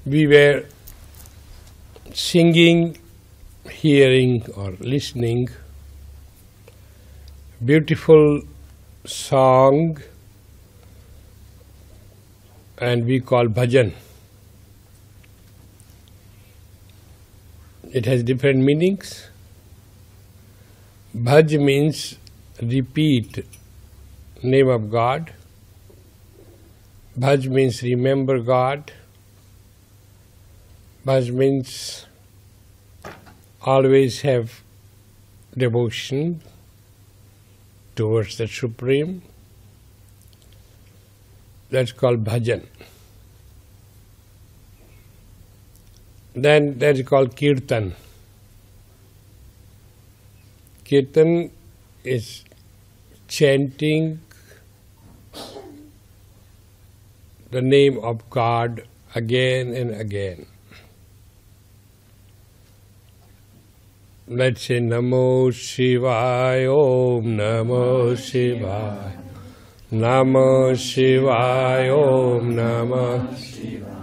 We were singing, hearing or listening beautiful song, and we call bhajan. It has different meanings. Bhaj means repeat name of God. Bhaj means remember God. Bhaj means always have devotion towards the Supreme. That's called bhajan. Then that is called kirtan. Kirtan is chanting the name of God again and again. Let's say Namo Shivaya, Om Namo Shivaya, Namo Shivaya, Om Namo Shivaya.